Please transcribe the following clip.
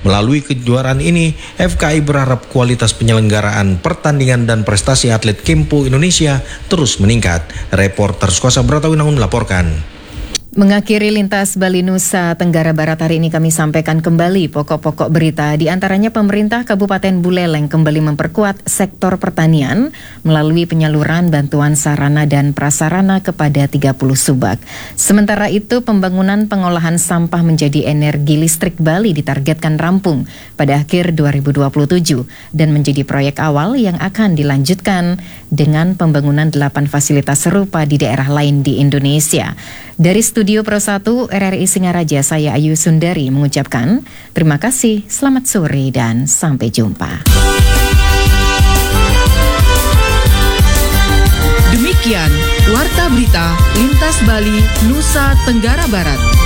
Melalui kejuaraan ini, FKI berharap kualitas penyelenggaraan pertandingan dan prestasi atlet Kempo Indonesia terus meningkat. Reporter Skosa Bratawinangun melaporkan. Mengakhiri Lintas Bali Nusa Tenggara Barat hari ini kami sampaikan kembali pokok-pokok berita. Di antaranya pemerintah Kabupaten Buleleng kembali memperkuat sektor pertanian melalui penyaluran bantuan sarana dan prasarana kepada 30 subak. Sementara itu pembangunan pengolahan sampah menjadi energi listrik Bali ditargetkan rampung pada akhir 2027 dan menjadi proyek awal yang akan dilanjutkan dengan pembangunan 8 fasilitas serupa di daerah lain di Indonesia. Dari Studio Pro 1 RRI Singaraja, saya Ayu Sundari mengucapkan terima kasih, selamat sore dan sampai jumpa. Demikian Warta Berita Lintas Bali Nusa Tenggara Barat.